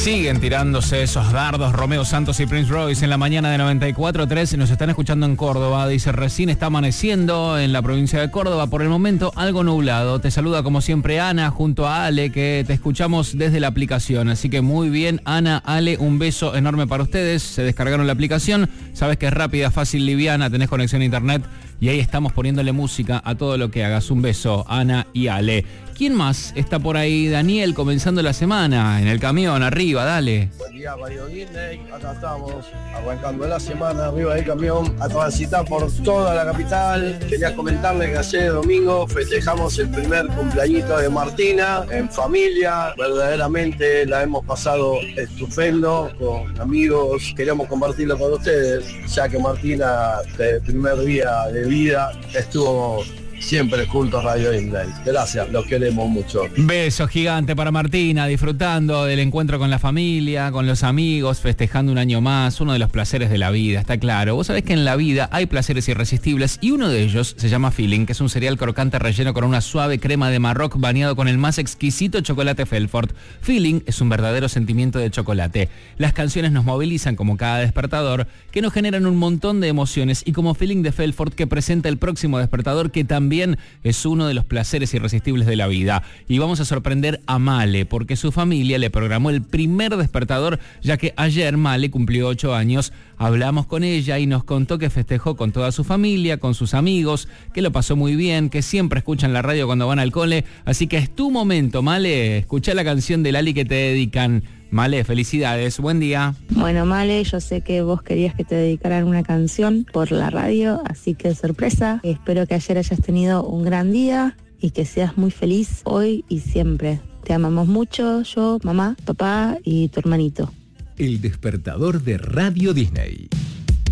Siguen tirándose esos dardos Romeo Santos y Prince Royce en la mañana de 94.3. Nos están escuchando en Córdoba. Dice, recién está amaneciendo en la provincia de Córdoba. Por el momento, algo nublado. Te saluda como siempre Ana junto a Ale, que te escuchamos desde la aplicación. Así que muy bien, Ana, Ale, un beso enorme para ustedes. Se descargaron la aplicación. Sabes que es rápida, fácil, liviana. Tenés conexión a internet. Y ahí estamos poniéndole música a todo lo que hagas. Un beso, Ana y Ale. ¿Quién más está por ahí? Daniel, comenzando la semana, en el camión, arriba, dale. Buen día, Radio Disney. Acá estamos, arrancando la semana, arriba del camión, a transitar por toda la capital. Quería comentarles que ayer domingo festejamos el primer cumpleañito de Martina, en familia. Verdaderamente la hemos pasado estupendo, con amigos. Queríamos compartirlo con ustedes, ya que Martina, desde el primer día de vida, estuvo siempre junto a Radio Disney. Gracias, los queremos mucho. Beso gigante para Martina, disfrutando del encuentro con la familia, con los amigos, festejando un año más, uno de los placeres de la vida, está claro. Vos sabés que en la vida hay placeres irresistibles y uno de ellos se llama Feeling, que es un cereal crocante relleno con una suave crema de Marroc bañado con el más exquisito chocolate Felfort. Feeling es un verdadero sentimiento de chocolate. Las canciones nos movilizan como cada despertador, que nos generan un montón de emociones, y como Feeling de Felfort, que presenta el próximo despertador, que también es uno de los placeres irresistibles de la vida. Y vamos a sorprender a Male, porque su familia le programó el primer despertador, ya que ayer Male cumplió 8 años. Hablamos con ella y nos contó que festejó con toda su familia, con sus amigos, que lo pasó muy bien, que siempre escuchan la radio cuando van al cole. Así que es tu momento, Male. Escuchá la canción de Lali que te dedican. Male, felicidades, buen día. Bueno, Male, yo sé que vos querías que te dedicaran una canción por la radio, así que sorpresa. Espero que ayer hayas tenido un gran día y que seas muy feliz hoy y siempre. Te amamos mucho, yo, mamá, papá y tu hermanito. El despertador de Radio Disney.